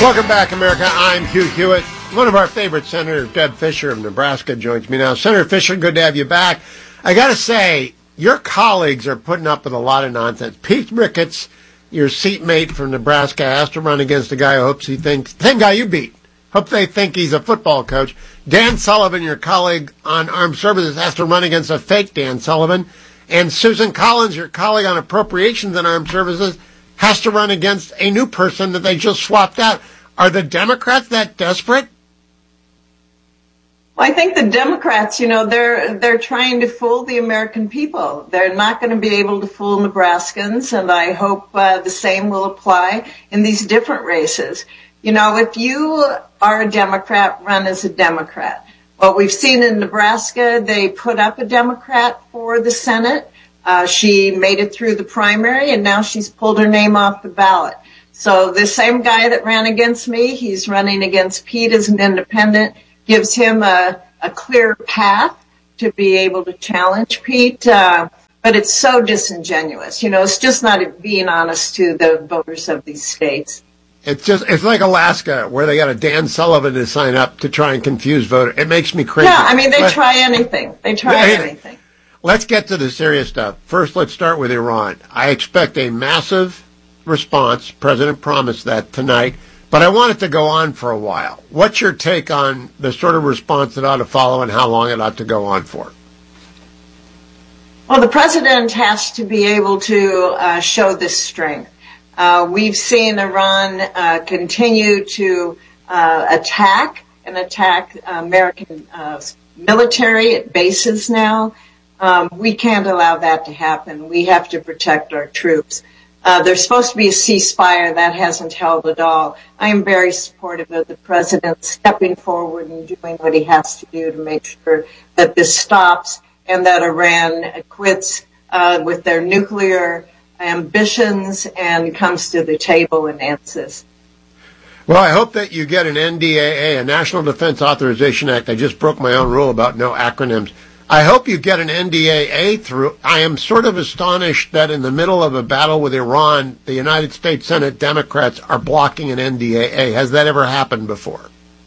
Welcome back, America. I'm Hugh Hewitt. One of our favorite senators, Deb Fischer of Nebraska, joins me now. Senator Fischer, good to have you back. I got to say, your colleagues are putting up with a lot of nonsense. Pete Ricketts, your seatmate from Nebraska, has to run against a guy who hopes he thinks, same guy you beat. Hope they think he's a football coach. Dan Sullivan, your colleague on Armed Services, has to run against a fake Dan Sullivan. And Susan Collins, your colleague on Appropriations and Armed Services, has to run against a new person that they just swapped out. Are the Democrats that desperate? Well, I think the Democrats, they're trying to fool the American people. They're not going to be able to fool Nebraskans, and I hope the same will apply in these different races. If you are a Democrat, run as a Democrat. What we've seen in Nebraska, they put up a Democrat for the Senate. She made it through the primary, and now she's pulled her name off the ballot. So the same guy that ran against me, he's running against Pete as an independent, gives him a clear path to be able to challenge Pete. But it's so disingenuous. It's just not being honest to the voters of these states. It's like Alaska, where they got a Dan Sullivan to sign up to try and confuse voters. It makes me crazy. Yeah, they try anything. Anything. Let's get to the serious stuff. First, let's start with Iran. I expect a massive response. President promised that tonight, but I want it to go on for a while. What's your take on the sort of response that ought to follow and how long it ought to go on for? Well, the president has to be able to show this strength. We've seen Iran continue to attack American military at bases now. We can't allow that to happen. We have to protect our troops. There's supposed to be a ceasefire. That hasn't held at all. I am very supportive of the president stepping forward and doing what he has to do to make sure that this stops and that Iran quits with their nuclear ambitions and comes to the table and ends this. Well, I hope that you get an NDAA, a National Defense Authorization Act. I just broke my own rule about no acronyms. I hope you get an NDAA through. I am sort of astonished that in the middle of a battle with Iran, the United States Senate Democrats are blocking an NDAA. Has that ever happened before?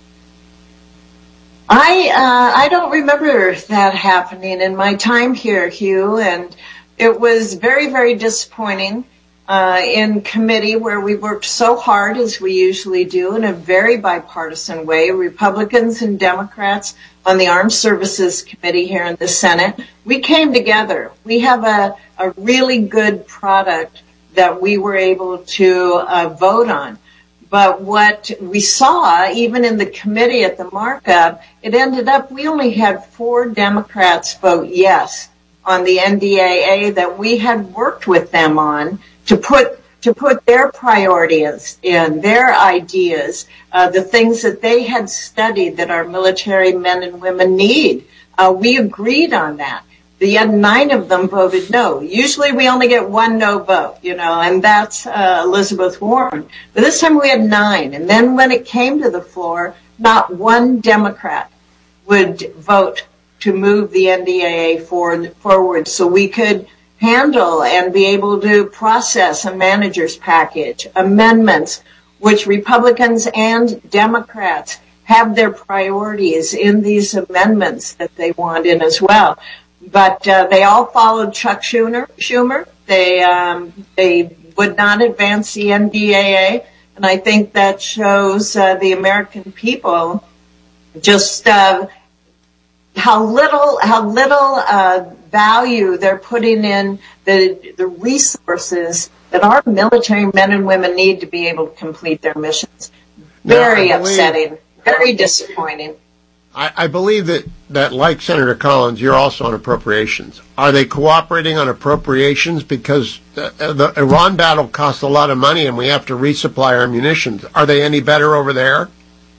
I don't remember that happening in my time here, Hugh, and it was very, very disappointing in committee where we worked so hard, as we usually do, in a very bipartisan way, Republicans and Democrats on the Armed Services Committee here in the Senate. We came together. We have a really good product that we were able to vote on. But what we saw, even in the committee at the markup, it ended up we only had 4 Democrats vote yes on the NDAA that we had worked with them on to put their priorities in, their ideas, the things that they had studied that our military men and women need. We agreed on that. Yet 9 of them voted no. Usually we only get 1 no vote, and that's Elizabeth Warren. But this time we had 9. And then when it came to the floor, not 1 Democrat would vote to move the NDAA forward so we could handle and be able to process a manager's package, amendments, which Republicans and Democrats have their priorities in these amendments that they want in as well. But they all followed Chuck Schumer. They would not advance the NDAA, and I think that shows the American people just how little value they're putting in the resources that our military men and women need to be able to complete their missions. Very upsetting, very disappointing. I believe that, like Senator Collins, you're also on appropriations. Are they cooperating on appropriations? Because the Iran battle costs a lot of money and we have to resupply our munitions. Are they any better over there?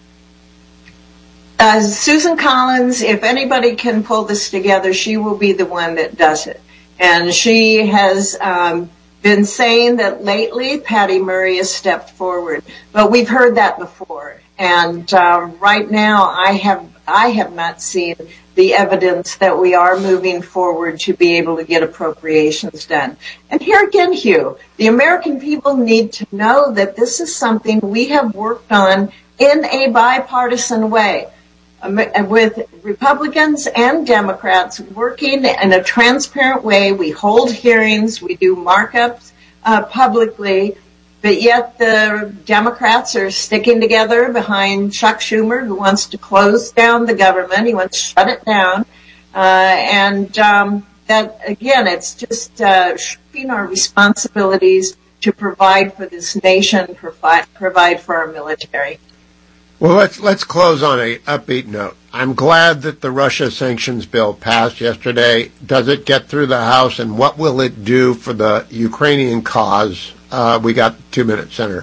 Susan Collins, if anybody can pull this together, she will be the one that does it. And she has been saying that lately Patty Murray has stepped forward. But we've heard that before. And right now I have not seen the evidence that we are moving forward to be able to get appropriations done. And here again, Hugh, the American people need to know that this is something we have worked on in a bipartisan way, with Republicans and Democrats working in a transparent way. We hold hearings, we do markups publicly, but yet the Democrats are sticking together behind Chuck Schumer, who wants to close down the government. He wants to shut it down. That, again, it's just shirking our responsibilities to provide for this nation, provide for our military. Well, let's close on a upbeat note. I'm glad that the Russia sanctions bill passed yesterday. Does it get through the House, and what will it do for the Ukrainian cause? We got 2 minutes, Senator.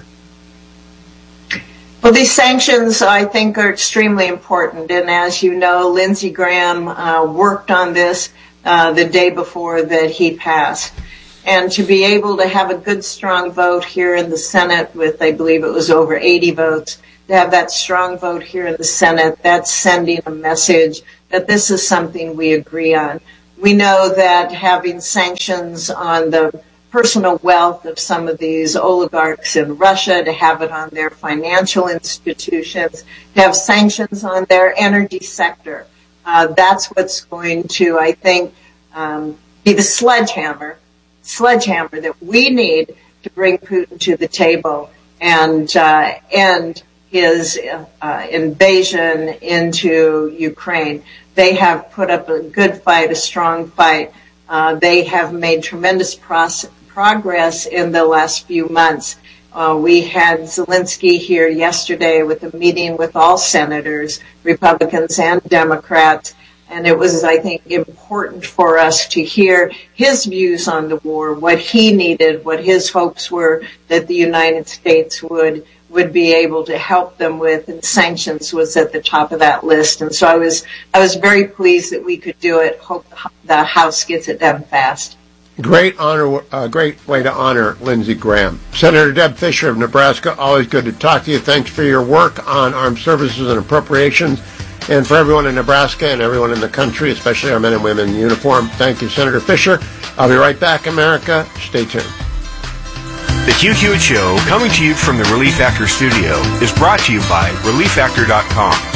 Well, these sanctions, I think, are extremely important. And as you know, Lindsey Graham worked on this the day before that he passed. And to be able to have a good, strong vote here in the Senate with, I believe it was over 80 votes, to have that strong vote here in the Senate, that's sending a message that this is something we agree on. We know that having sanctions on the personal wealth of some of these oligarchs in Russia, to have it on their financial institutions, to have sanctions on their energy sector, that's what's going to, I think, be the sledgehammer that we need to bring Putin to the table and end his invasion into Ukraine. They have put up a good fight, a strong fight. They have made tremendous progress in the last few months. We had Zelensky here yesterday with a meeting with all senators, Republicans and Democrats, and it was, I think, important for us to hear his views on the war, what he needed, what his hopes were that the United States would be able to help them with, and sanctions was at the top of that list. And so I was very pleased that we could do it. Hope the House gets it done fast. Great way to honor Lindsey Graham. Senator Deb Fischer of Nebraska, always good to talk to you. Thanks for your work on armed services and appropriations. And for everyone in Nebraska and everyone in the country, especially our men and women in uniform, thank you, Senator Fischer. I'll be right back, America. Stay tuned. The Hugh Hewitt Show, coming to you from the Relief Factor studio, is brought to you by ReliefFactor.com.